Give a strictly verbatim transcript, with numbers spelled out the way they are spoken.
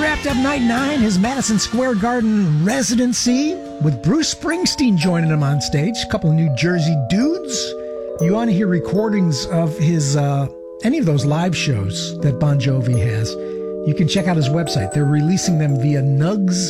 wrapped up night nine, his Madison Square Garden residency, with Bruce Springsteen joining him on stage. A couple of New Jersey dudes. You want to hear recordings of his, uh, any of those live shows that Bon Jovi has, you can check out his website. They're releasing them via nugs